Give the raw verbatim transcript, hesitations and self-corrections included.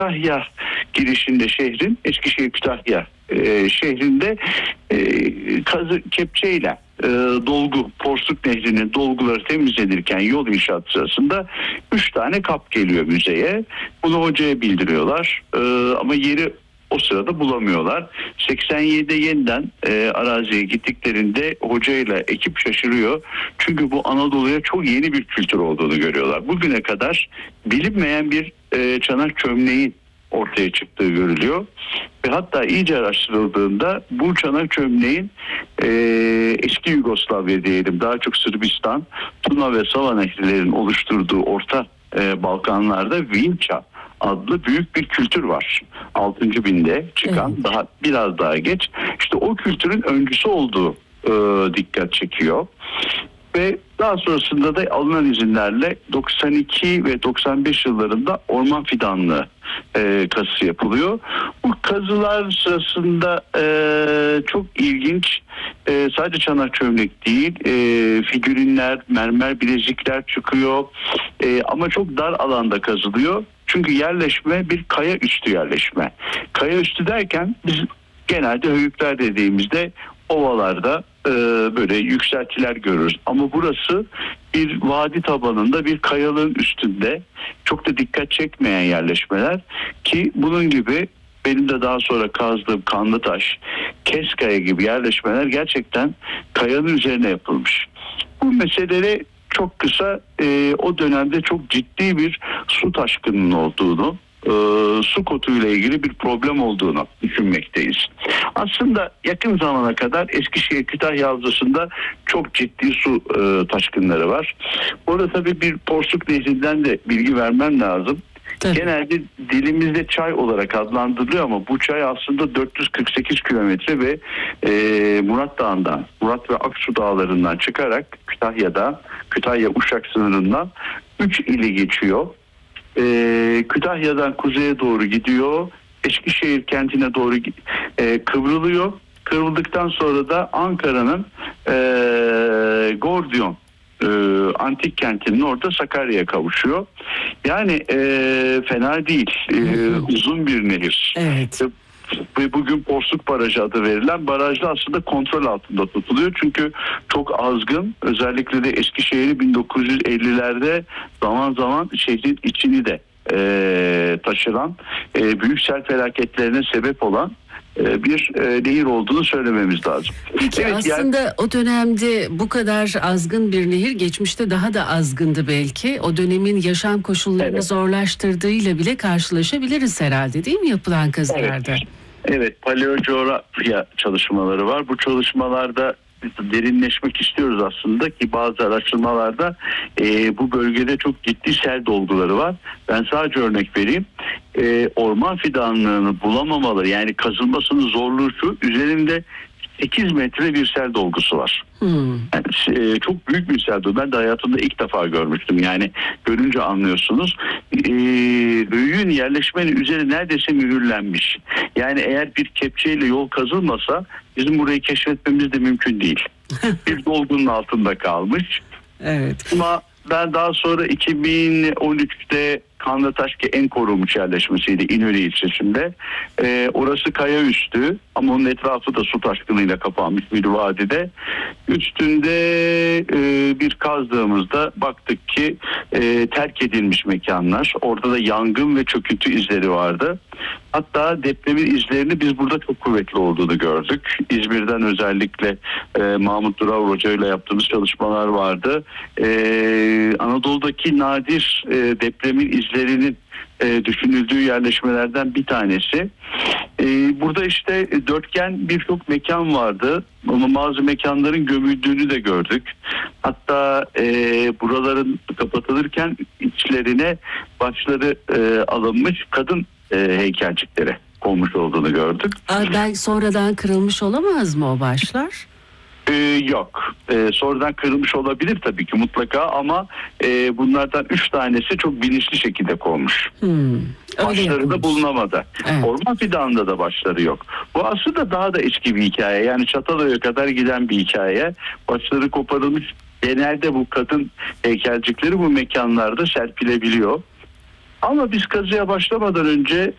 Kütahya girişinde şehrin, Eskişehir Kütahya e, şehrinde e, kazı kepçeyle e, dolgu, Porsuk Nehri'nin dolguları temizlenirken yol inşaat sırasında üç tane kap geliyor müzeye. Bunu hocaya bildiriyorlar e, ama yeri o sırada bulamıyorlar. seksen yedide yeniden e, araziye gittiklerinde hocayla ekip şaşırıyor. Çünkü bu Anadolu'ya çok yeni bir kültür olduğunu görüyorlar. Bugüne kadar bilinmeyen bir e, çanak çömleği ortaya çıktığı görülüyor. Ve hatta iyice araştırıldığında bu çanak çömleğin e, eski Yugoslavya diyelim, daha çok Sırbistan, Tuna ve Sava nehirlerin oluşturduğu Orta e, Balkanlarda Vinça adlı büyük bir kültür var. altıncı binde çıkan, evet. daha biraz daha geç. İşte o kültürün öncüsü olduğu e, dikkat çekiyor. Ve daha sonrasında da alınan izinlerle doksan iki ve doksan beş yıllarında orman fidanlığı e, kazısı yapılıyor. Bu kazılar sırasında e, çok ilginç, e, sadece çanak çömlek değil, e, figürinler, mermer bilezikler çıkıyor. E, ama çok dar alanda kazılıyor. Çünkü yerleşme bir kaya üstü yerleşme. Kaya üstü derken biz genelde höyükler dediğimizde ovalarda e, böyle yükseltiler görürüz. Ama burası bir vadi tabanında, bir kayalığın üstünde, çok da dikkat çekmeyen yerleşmeler ki bunun gibi benim de daha sonra kazdığım Kanlıtaş, Keskaya gibi yerleşmeler gerçekten kayanın üzerine yapılmış. Bu meseleleri çok kısa, e, o dönemde çok ciddi bir su taşkınının olduğunu, e, su kotuyla ilgili bir problem olduğunu düşünmekteyiz. Aslında yakın zamana kadar Eskişehir Kütahya Havzası'nda çok ciddi su e, taşkınları var. Orada tabii bir Porsuk Nehri'nden de bilgi vermem lazım. Tabii. Genelde dilimizde çay olarak adlandırılıyor ama bu çay aslında dört yüz kırk sekiz kilometre ve e, Murat Dağı'ndan, Murat ve Aksu Dağları'ndan çıkarak Kütahya'da, Kütahya-Uşak sınırından üç ili geçiyor. E, Kütahya'dan kuzeye doğru gidiyor. Eskişehir kentine doğru e, kıvrılıyor. Kıvrıldıktan sonra da Ankara'nın e, Gordiyon e, antik kentinin orada Sakarya'ya kavuşuyor. Yani e, fena değil. E, uzun bir nehir. Evet. Ve bugün Porsuk Barajı adı verilen barajda aslında kontrol altında tutuluyor. Çünkü çok azgın, özellikle de Eskişehir'i bin dokuz yüz ellilerde zaman zaman şehrin içini de e, taşıran, e, büyük sel felaketlerine sebep olan e, bir e, nehir olduğunu söylememiz lazım. Peki evet, aslında yani, o dönemde bu kadar azgın bir nehir geçmişte daha da azgındı belki. O dönemin yaşam koşullarını evet. zorlaştırdığıyla bile karşılaşabiliriz herhalde, değil mi yapılan kazılarda? Evet. Evet, paleocoğrafya çalışmaları var. Bu çalışmalarda derinleşmek istiyoruz aslında ki bazı araştırmalarda e, bu bölgede çok ciddi sel dolguları var. Ben sadece örnek vereyim. E, orman fidanlığını bulamamaları, yani kazılmasının zorluğu şu: üzerinde sekiz metre bir sel dolgusu var. Hmm. Yani, e, çok büyük bir sel dolgusu. Ben de hayatımda ilk defa görmüştüm. Yani görünce anlıyorsunuz. E, Höyük'ün yerleşmenin üzeri neredeyse mühürlenmiş. Yani eğer bir kepçeyle yol kazılmasa bizim burayı keşfetmemiz de mümkün değil. Bir dolgunun altında kalmış. Evet. Ama ben daha sonra iki bin on üçte Kanlıtaş ki en korunmuş yerleşmesiydi İnönü ilçesinde. Ee, orası kaya üstü ama onun etrafı da su taşkınıyla kapanmış bir vadide. Üstünde e, bir kazdığımızda baktık ki e, terk edilmiş mekanlar. Orada da yangın ve çöküntü izleri vardı. Hatta depremin izlerini biz burada çok kuvvetli olduğunu gördük. İzmir'den özellikle e, Mahmut Dural Hoca ile yaptığımız çalışmalar vardı. E, Anadolu'daki nadir e, depremin izlerinin e, düşünüldüğü yerleşmelerden bir tanesi. E, burada işte e, dörtgen birçok mekan vardı. Ama bazı mekanların gömüldüğünü de gördük. Hatta e, buraların kapatılırken içlerine başları e, alınmış kadın e, heykelcikleri konmuş olduğunu gördük. Belki sonradan kırılmış olamaz mı o başlar? Ee, yok. Ee, sonradan kırılmış olabilir tabii ki mutlaka ama e, bunlardan üç tanesi çok bilinçli şekilde konmuş. Hmm, başları da bulunamadı. Evet. Orman fidanında da başları yok. Bu aslında daha da eski bir hikaye. Yani Çatalhöyük'e kadar giden bir hikaye. Başları koparılmış. Genelde bu kadın heykelcikleri bu mekanlarda serpilebiliyor. Ama biz kazıya başlamadan önce